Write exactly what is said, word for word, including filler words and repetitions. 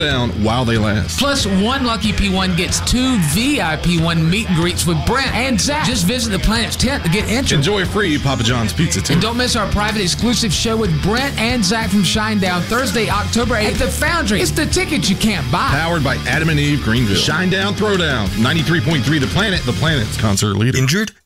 down while they last. Plus, one lucky P one gets two V I P one meet and greets with Brent and Zach. Just visit the Planet's tent to get entered. Enjoy free Papa John's pizza, too. And don't miss our private exclusive show with Brent and Zach from Shinedown Thursday, October eighth at the Foundry. It's the ticket you can't buy. Powered by Adam and Eve Greenville. Shinedown Throwdown. ninety-three point three The Planet, the Planet's concert leader. Injured?